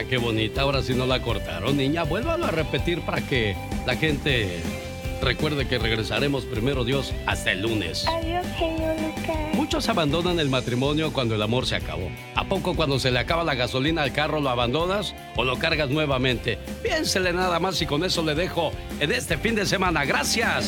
qué bonita. Ahora sí no la cortaron, niña. Vuélvalo a repetir para que la gente recuerde que regresaremos, primero Dios, hasta el lunes. Adiós, genio Lucas. Muchos abandonan el matrimonio cuando el amor se acabó. ¿A poco cuando se le acaba la gasolina al carro lo abandonas o lo cargas nuevamente? Piénsele nada más y con eso le dejo en este fin de semana. ¡Gracias!